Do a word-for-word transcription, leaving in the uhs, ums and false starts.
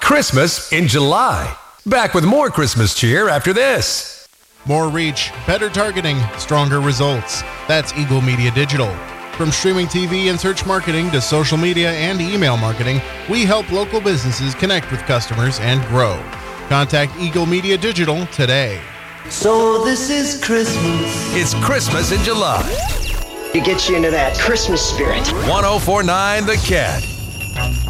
Christmas in July. Back with more Christmas cheer after this. More reach, better targeting, stronger results. That's Eagle Media Digital. From streaming T V and search marketing to social media and email marketing, we help local businesses connect with customers and grow. Contact Eagle Media Digital today. So this is Christmas. It's Christmas in July. It gets you into that Christmas spirit. one oh four point nine The Cat.